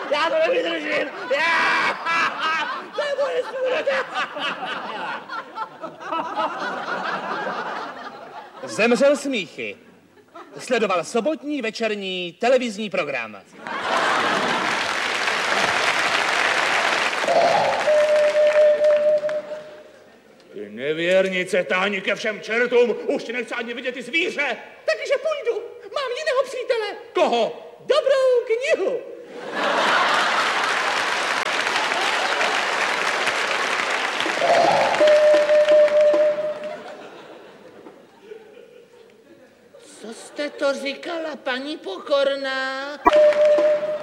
Já to nevydržím! To je moje smůra! Zemřel smíchy. Sledoval sobotní večerní televizní program. Ty nevěrnice, táni ke všem čertům, už ti nechce ani vidět ty zvíře. Takže půjdu, mám jiného přítele. Koho? Dobrou knihu. Co jste to říkala, paní Pokorná?